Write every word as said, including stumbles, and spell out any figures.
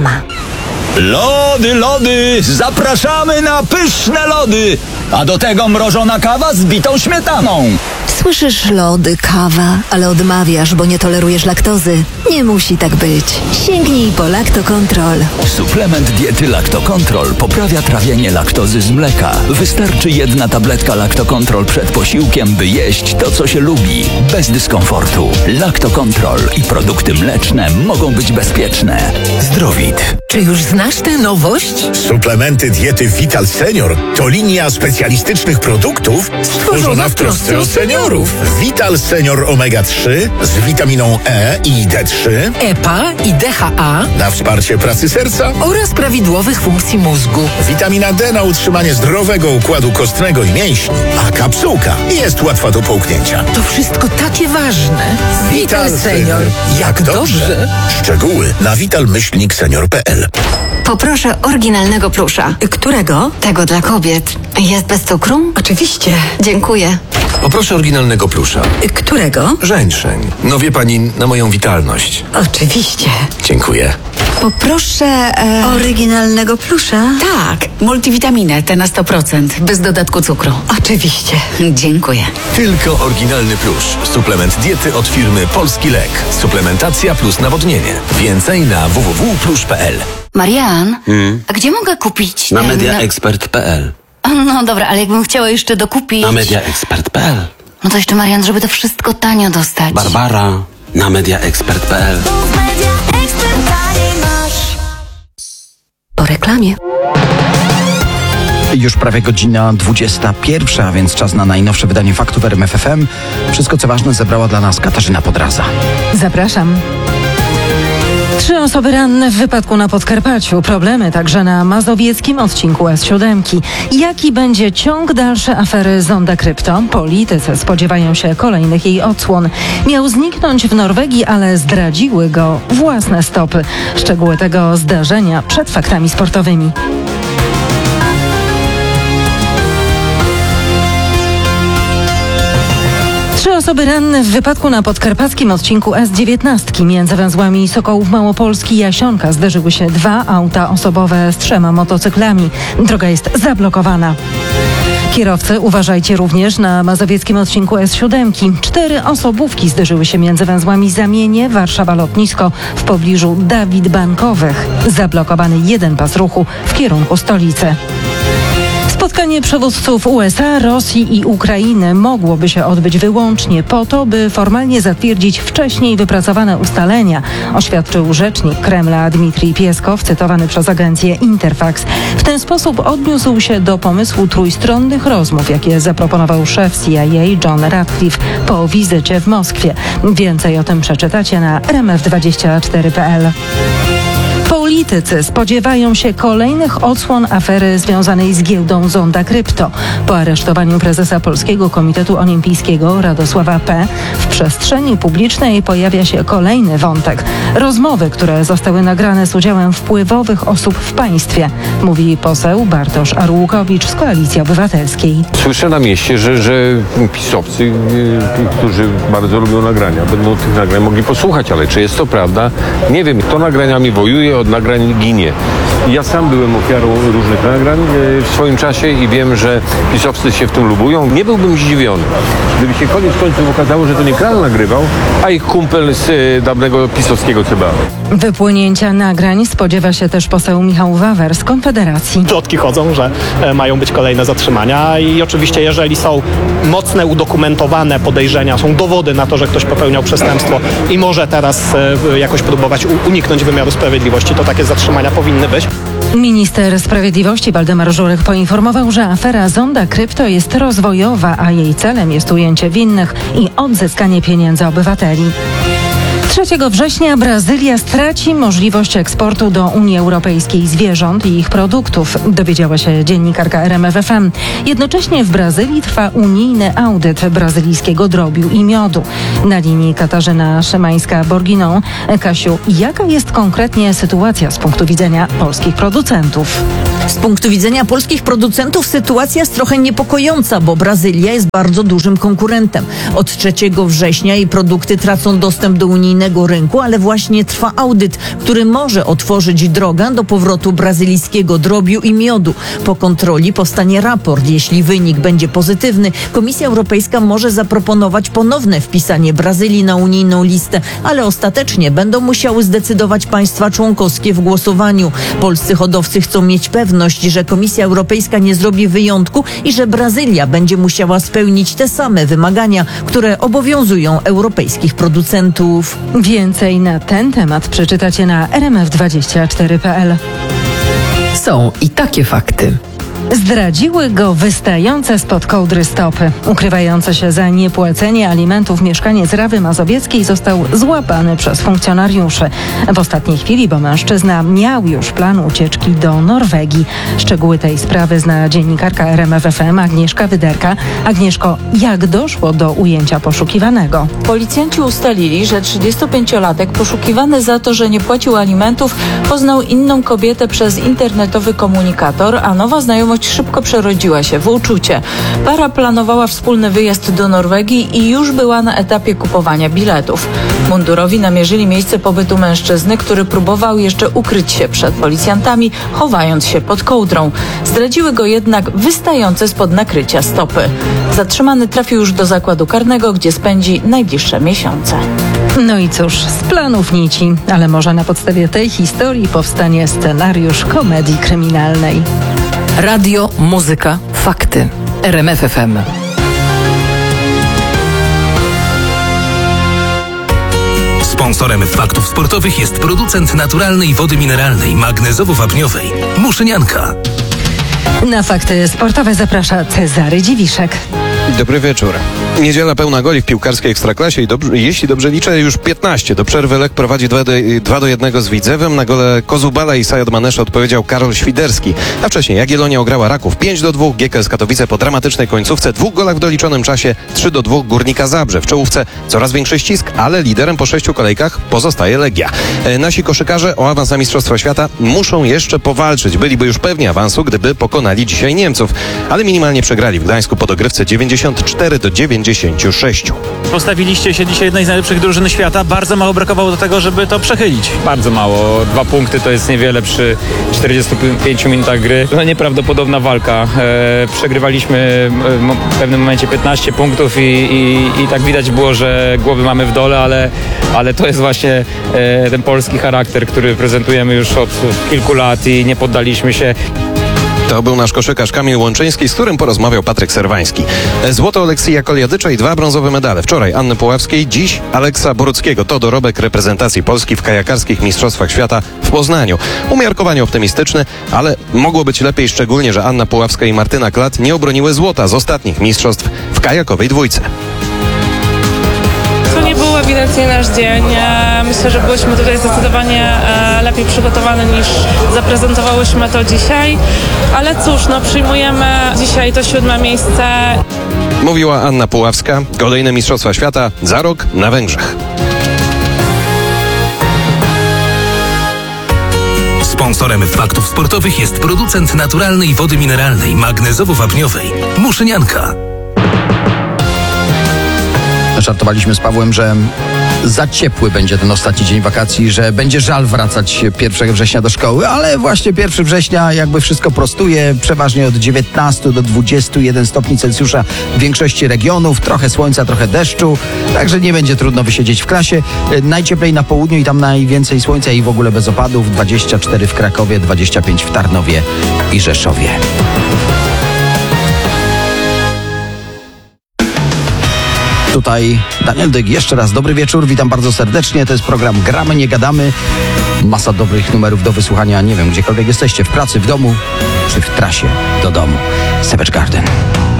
sama. Lody, lody! Zapraszamy na pyszne lody! A do tego mrożona kawa z bitą śmietaną. Słyszysz lody, kawa, ale odmawiasz, bo nie tolerujesz laktozy. Nie musi tak być. Sięgnij po Laktokontrol. Suplement diety Laktokontrol poprawia trawienie laktozy z mleka. Wystarczy jedna tabletka Laktokontrol przed posiłkiem, by jeść to, co się lubi, bez dyskomfortu. Laktokontrol i produkty mleczne mogą być bezpieczne. Zdrowit. Czy już znasz tę nowość? Suplementy diety Vital Senior to linia specjalistycznych produktów stworzona w trosce o seniorów. Vital Senior omega trzy z witaminą E i D trzy, E P A i D H A na wsparcie pracy serca oraz prawidłowych funkcji mózgu. Witamina D na utrzymanie zdrowego układu kostnego i mięśni, a kapsułka jest łatwa do połknięcia. To wszystko takie ważne. Vital Senior. Jak dobrze. Szczegóły na vital myślnik senior kropka p l. Poproszę oryginalnego plusza. Którego? Tego dla kobiet. Jest bez cukru? Oczywiście. Dziękuję. Poproszę oryginalnego plusza. Którego? Żeńszeń. No wie pani, na moją witalność. Oczywiście. Dziękuję. Poproszę e... oryginalnego plusza. Tak, multivitaminę, te na sto procent, bez dodatku cukru. Oczywiście. Dziękuję. Tylko oryginalny plusz. Suplement diety od firmy Polski Lek. Suplementacja plus nawodnienie. Więcej na w w w kropka plusz kropka p l. Marian, Hmm? a gdzie mogę kupić? Na em, mediaexpert kropka p l. No dobra, ale jakbym chciała jeszcze dokupić... Na mediaexpert kropka p l. No to jeszcze, Marian, żeby to wszystko tanio dostać. Barbara, na mediaexpert kropka p l. Po reklamie. Już prawie godzina dwudziesta pierwsza, więc czas na najnowsze wydanie faktów w R M F F M. Wszystko, co ważne, zebrała dla nas Katarzyna Podraza. Zapraszam. Trzy osoby ranne w wypadku na Podkarpaciu. Problemy także na mazowieckim odcinku S siedem. Jaki będzie ciąg dalszy afery Zonda Krypto? Politycy spodziewają się kolejnych jej odsłon. Miał zniknąć w Norwegii, ale zdradziły go własne stopy. Szczegóły tego zdarzenia przed faktami sportowymi. Trzy osoby ranne w wypadku na podkarpackim odcinku S dziewiętnaście. Między węzłami Sokołów Małopolski i Jasionka zderzyły się dwa auta osobowe z trzema motocyklami. Droga jest zablokowana. Kierowcy, uważajcie również na mazowieckim odcinku S siedem. Cztery osobówki zderzyły się między węzłami Zamienie, Warszawa Lotnisko w pobliżu Dawid Bankowych. Zablokowany jeden pas ruchu w kierunku stolicy. Spotkanie przywódców U S A, Rosji i Ukrainy mogłoby się odbyć wyłącznie po to, by formalnie zatwierdzić wcześniej wypracowane ustalenia, oświadczył rzecznik Kremla Dmitrij Pieskow, cytowany przez agencję Interfax. W ten sposób odniósł się do pomysłu trójstronnych rozmów, jakie zaproponował szef C I A John Ratcliffe po wizycie w Moskwie. Więcej o tym przeczytacie na r m f dwadzieścia cztery kropka p l. Politycy spodziewają się kolejnych odsłon afery związanej z giełdą Zonda Krypto. Po aresztowaniu prezesa Polskiego Komitetu Olimpijskiego Radosława P. w przestrzeni publicznej pojawia się kolejny wątek. Rozmowy, które zostały nagrane z udziałem wpływowych osób w państwie, mówi poseł Bartosz Arłukowicz z Koalicji Obywatelskiej. Słyszę na mieście, że, że pisowcy, y, którzy bardzo lubią nagrania, będą tych nagrań mogli posłuchać, ale czy jest to prawda? Nie wiem. Kto nagraniami wojuje, od nagrań ginie. Ja sam byłem ofiarą różnych nagrań w swoim czasie i wiem, że pisowcy się w tym lubują. Nie byłbym zdziwiony, gdyby się koniec końców okazało, że to nie Kral nagrywał, a ich kumpel z dawnego pisowskiego C B A. Wypłynięcia nagrań spodziewa się też poseł Michał Wawer z Konfederacji. Plotki chodzą, że mają być kolejne zatrzymania i oczywiście jeżeli są mocne, udokumentowane podejrzenia, są dowody na to, że ktoś popełniał przestępstwo i może teraz jakoś próbować uniknąć wymiaru sprawiedliwości, to takie zatrzymania powinny być. Minister Sprawiedliwości Waldemar Żurek poinformował, że afera Zonda Krypto jest rozwojowa, a jej celem jest ujęcie winnych i odzyskanie pieniędzy obywateli. trzeciego września Brazylia straci możliwość eksportu do Unii Europejskiej zwierząt i ich produktów, dowiedziała się dziennikarka R M F F M. Jednocześnie w Brazylii trwa unijny audyt brazylijskiego drobiu i miodu. Na linii Katarzyna Szymańska-Borginą. Kasiu, jaka jest konkretnie sytuacja z punktu widzenia polskich producentów? Z punktu widzenia polskich producentów sytuacja jest trochę niepokojąca, bo Brazylia jest bardzo dużym konkurentem. Od trzeciego września jej produkty tracą dostęp do unijnego rynku, ale właśnie trwa audyt, który może otworzyć drogę do powrotu brazylijskiego drobiu i miodu. Po kontroli powstanie raport. Jeśli wynik będzie pozytywny, Komisja Europejska może zaproponować ponowne wpisanie Brazylii na unijną listę, ale ostatecznie będą musiały zdecydować państwa członkowskie w głosowaniu. Polscy hodowcy chcą mieć pewność, że Komisja Europejska nie zrobi wyjątku i że Brazylia będzie musiała spełnić te same wymagania, które obowiązują europejskich producentów. Więcej na ten temat przeczytacie na r m f dwadzieścia cztery kropka p l. Są i takie fakty. Zdradziły go wystające spod kołdry stopy. Ukrywający się za niepłacenie alimentów mieszkaniec Rawy Mazowieckiej został złapany przez funkcjonariuszy. W ostatniej chwili, bo mężczyzna miał już plan ucieczki do Norwegii. Szczegóły tej sprawy zna dziennikarka R M F F M Agnieszka Wyderka. Agnieszko, jak doszło do ujęcia poszukiwanego? Policjanci ustalili, że trzydziestopięciolatek poszukiwany za to, że nie płacił alimentów, poznał inną kobietę przez internetowy komunikator, a nowa znajomość szybko przerodziła się w uczucie. Para planowała wspólny wyjazd do Norwegii i już była na etapie kupowania biletów. Mundurowi namierzyli miejsce pobytu mężczyzny, który próbował jeszcze ukryć się przed policjantami, chowając się pod kołdrą. Zdradziły go jednak wystające spod nakrycia stopy. Zatrzymany trafił już do zakładu karnego, gdzie spędzi najbliższe miesiące. No i cóż, z planów nici, ale może na podstawie tej historii powstanie scenariusz komedii kryminalnej. Radio, muzyka, fakty. R M F F M. Sponsorem faktów sportowych jest producent naturalnej wody mineralnej, magnezowo-wapniowej Muszynianka. Na fakty sportowe zaprasza Cezary Dziwiszek. Dobry wieczór. Niedziela pełna goli w piłkarskiej Ekstraklasie i dobrze, jeśli dobrze liczę, już piętnaście. Do przerwy Lech prowadzi dwa do jednego z Widzewem. Na gole Kozubala i Sajat Manesza odpowiedział Karol Świderski. A wcześniej Jagiellonia ograła Raków pięć do dwóch. G K S Katowice po dramatycznej końcówce, dwóch golach w doliczonym czasie, trzy do dwóch Górnika Zabrze. W czołówce coraz większy ścisk, ale liderem po sześciu kolejkach pozostaje Legia. E, nasi koszykarze o awans na Mistrzostwa Świata muszą jeszcze powalczyć. Byliby już pewni awansu, gdyby pokonali dzisiaj Niemców, ale minimalnie przegrali w Gdańsku po dogrywce dziewięćdziesiąt cztery do dziewięćdziesięciu sześciu. Postawiliście się dzisiaj jednej z najlepszych drużyn świata. Bardzo mało brakowało do tego, żeby to przechylić. Bardzo mało. Dwa punkty to jest niewiele przy czterdziestu pięciu minutach gry. No nieprawdopodobna walka. E, przegrywaliśmy w pewnym momencie piętnaście punktów i, i, i tak widać było, że głowy mamy w dole, ale, ale to jest właśnie e, ten polski charakter, który prezentujemy już od kilku lat i nie poddaliśmy się. To był nasz koszykarz Kamil Łączyński, z którym porozmawiał Patryk Serwański. Złoto Oleksija Koliadycza i dwa brązowe medale. Wczoraj Anny Puławskiej, dziś Aleksa Boruckiego. To dorobek reprezentacji Polski w kajakarskich Mistrzostwach Świata w Poznaniu. Umiarkowanie optymistyczny, ale mogło być lepiej, szczególnie, że Anna Puławska i Martyna Klat nie obroniły złota z ostatnich mistrzostw w kajakowej dwójce. To nie był ewidentnie nasz dzień. Myślę, że byliśmy tutaj zdecydowanie lepiej przygotowane niż zaprezentowałyśmy to dzisiaj. Ale cóż, no przyjmujemy dzisiaj to siódme miejsce. Mówiła Anna Puławska. Kolejne Mistrzostwa Świata za rok na Węgrzech. Sponsorem faktów sportowych jest producent naturalnej wody mineralnej, magnezowo-wapniowej Muszynianka. Żartowaliśmy z Pawłem, że za ciepły będzie ten ostatni dzień wakacji, że będzie żal wracać pierwszego września do szkoły, ale właśnie pierwszego września jakby wszystko prostuje, przeważnie od dziewiętnastu do dwudziestu jeden stopni Celsjusza w większości regionów, trochę słońca, trochę deszczu, także nie będzie trudno wysiedzieć w klasie. Najcieplej na południu i tam najwięcej słońca i w ogóle bez opadów, dwadzieścia cztery w Krakowie, dwadzieścia pięć w Tarnowie i Rzeszowie. Tutaj Daniel Dyk, jeszcze raz dobry wieczór, witam bardzo serdecznie, to jest program Gramy, nie gadamy, masa dobrych numerów do wysłuchania, nie wiem, gdziekolwiek jesteście, w pracy, w domu, czy w trasie do domu. Savage Garden.